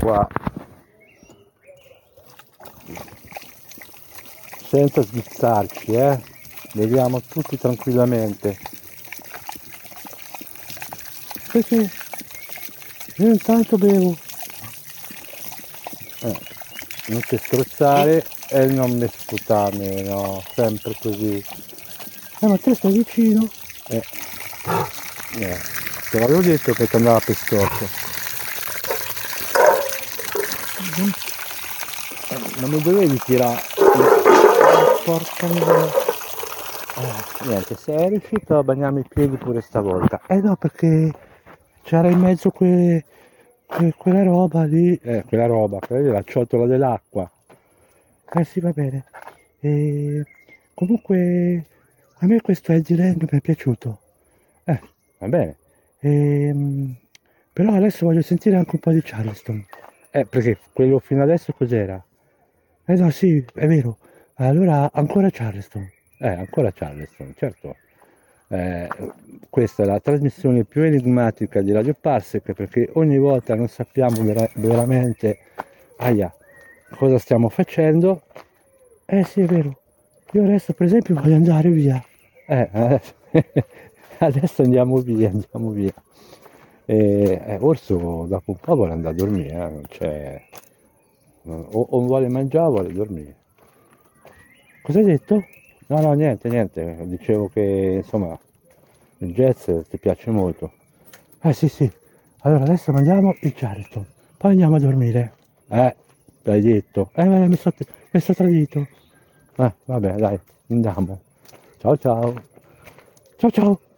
qua, senza sbizzarci, beviamo tutti tranquillamente. Sì, io intanto bevo, non ti strozzare e non mi sputarmi, no, sempre così. Ma te stai vicino? Te l'avevo detto che ti andava per storto. Non mi dovevi tirare. Porca miseria. Niente, sei riuscito a bagnarmi i piedi pure stavolta. No, perché c'era in mezzo quella roba lì. Quella lì, la ciotola dell'acqua. Sì, va bene. Comunque, a me questo Edgeland mi è piaciuto. Va bene. Però adesso voglio sentire anche un po' di Charleston. Perché quello fino adesso cos'era? No, sì, è vero. Allora, ancora Charleston. Ancora Charleston, certo. Eh, Questa è la trasmissione più enigmatica di Radio Parsec, perché ogni volta non sappiamo veramente cosa stiamo facendo. Sì, è vero. Io adesso, per esempio, voglio andare via. Adesso andiamo via, andiamo via. Orso dopo un po' vuole andare a dormire, non c'è... O vuole mangiare o vuole dormire. Cosa hai detto? No, niente, dicevo che insomma il jazz ti piace molto. Sì, allora adesso mandiamo il Charleston, poi andiamo a dormire. L'hai detto. Mi sono tradito. Vabbè, dai, andiamo. Ciao ciao. Ciao ciao.